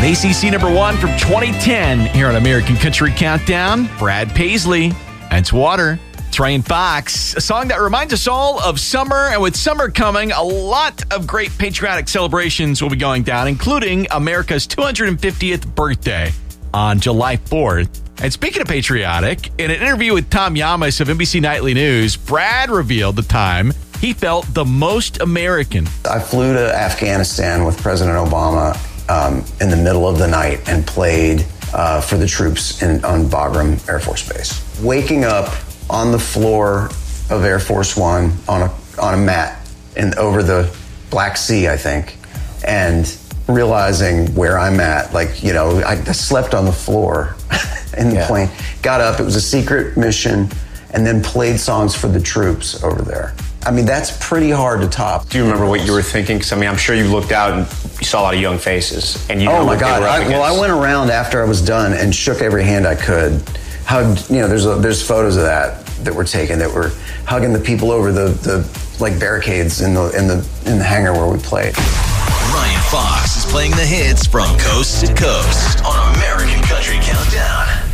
And ACC number 1 from 2010 here on American Country Countdown, Brad Paisley, and It's Water. Trey and Fox, a song that reminds us all of summer. And with summer coming, a lot of great patriotic celebrations will be going down, including America's 250th birthday on July 4th. And speaking of patriotic, in an interview with Tom Yamas of NBC Nightly News, Brad revealed the time he felt the most American. I flew to Afghanistan with President Obama in the middle of the night and played for the troops on Bagram Air Force Base. Waking up on the floor of Air Force One on a mat over the Black Sea, I think, and realizing where I'm at. Like, you know, I slept on the floor in the plane, got up, it was a secret mission, and then played songs for the troops over there. I mean, that's pretty hard to top. Do you remember what you were thinking? Because, I mean, I'm sure you looked out and you saw a lot of young faces. And you know oh, my what God. They were up against. Well, I went around after I was done and shook every hand I could. Hugged, you know, there's photos of that were taken that were hugging the people over the like barricades in the hangar where we played. Ryan Fox is playing the hits from coast to coast on American Country Countdown.